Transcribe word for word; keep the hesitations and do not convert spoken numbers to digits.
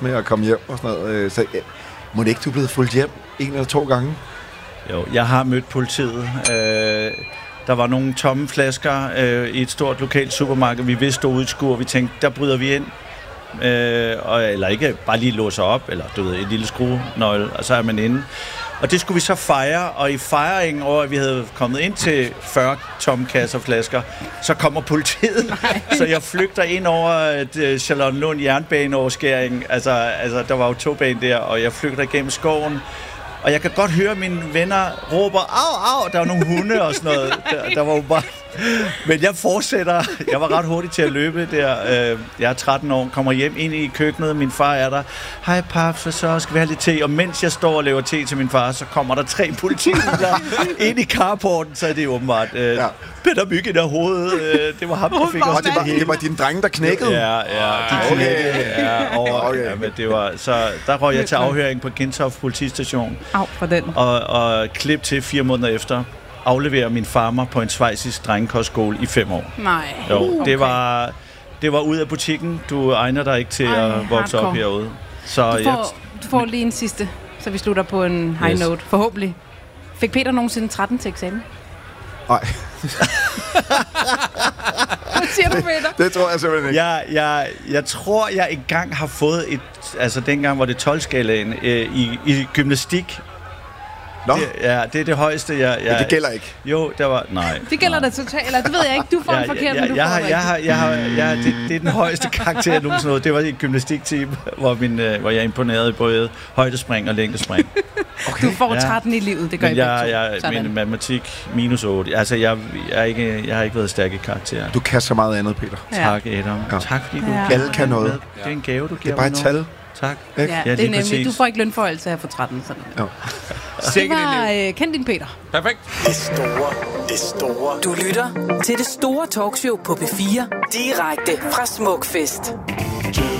stress med at komme hjem og sådan noget. Så må det ikke, du er blevet fulgt hjem en eller to gange? Jo, jeg har mødt politiet. Øh, der var nogle tomme flasker øh, i et stort lokalt supermarked. Vi vidste stod ude i skur, vi tænkte, der bryder vi ind. Øh, og, eller ikke bare lige låse op, eller du ved, en lille skruenøgle, og så er man inde. Og det skulle vi så fejre, og i fejringen over, at vi havde kommet ind til fyrre tomme kasser flasker, så kommer politiet. Nej. Så jeg flygter ind over et Charlottenlund jernbaneoverskæring. Altså, altså, der var jo togbanen der, og jeg flygter igennem skoven. Og jeg kan godt høre, at mine venner råber, au, au, der var nogle hunde og sådan noget. Der, der var jo bare... Men jeg fortsætter. Jeg var ret hurtig til at løbe der. Jeg er tretten år, kommer hjem ind i køkkenet. Min far er der. Hej paps, og så skal vi have lidt te. Og mens jeg står og laver te til min far, så kommer der tre politibiler ind i carporten. Så er det åbenbart øh, ja. Peter Myg i der hoved. Øh, det var ham, der fik os det var, det var dine drenge, der knækkede? Ja, ja. De knækkede. Ja, over, okay. Ja, men det var, så der røg jeg til afhøring på Gentofte politistation. Au, for den. Og, og klip til fire måneder efter. Afleverer min farmor på en schweizisk drengekostskole i fem år. Nej. Jo, okay. det var det var ud af butikken. Du egner dig ikke til Ej, at vokse hardcore. Op herude. Så du, får, jeg, du får lige en sidste, så vi slutter på en high yes. note. Forhåbentlig. Fik Peter nogensinde tretten til eksamen? Nej. Hvad siger du, Peter? Det, det tror jeg simpelthen ikke. Jeg, jeg, jeg tror, jeg engang har fået et... Altså, dengang var det tolv-skalaen øh, i, i gymnastik. Nå? Det, ja, det er det højeste, jeg... jeg men det gælder ikke? Jo, der var... Nej. Det gælder da totalt, eller det ved jeg ikke. Du får ja, en forkert, ja, men du jeg får har, det jeg har, jeg har, jeg har, det, det er den højeste karakter, jeg nogensinde nåede. Det var i et gymnastikteam, hvor, min, hvor jeg imponerede både højdespring og længdespring. Okay. Du får tretten ja. I livet, det gør men jeg. jeg, jeg min matematik minus otte. Altså, jeg, jeg, er ikke, jeg har ikke været stærk i karakter. Du kan så meget andet, Peter. Ja. Tak, Adam. Ja. Tak, fordi du... Ja. Alle kan noget. Det er en gave, du giver. Det er bare et tal. Tak. Ja, ja, det er nemlig. Præcis. Du får ikke lønforholdelse her for tretten. Sådan. Ja. Det var øh, Kend din Peter. Perfekt. Det store, det store. Du lytter til det store talkshow på P fire. Direkte fra Smukfest.